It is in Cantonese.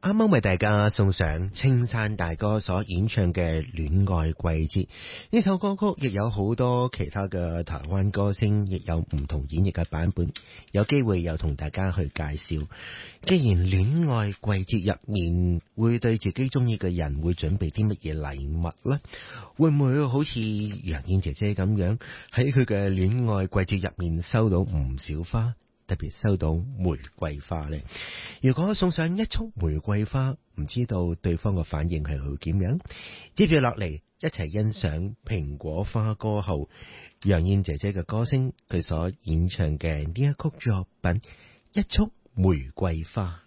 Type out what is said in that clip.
啱啱為大家送上青山大哥所演唱嘅《戀愛季節》呢首歌曲，亦有好多其他嘅台灣歌星，亦有唔同演繹嘅版本。有機會又同大家去介紹。既然戀愛季節入面會對自己中意嘅人會準備啲乜嘢禮物呢？會唔會好似楊燕姐姐咁樣喺佢嘅戀愛季節入面收到唔少花？特別收到玫瑰花呢。如果送上一束玫瑰花，唔知道對方嘅反應係會點樣？接住落嚟，一齊欣賞蘋果花歌后楊燕姐姐嘅歌聲，佢所演唱嘅呢一曲作品《一束玫瑰花》。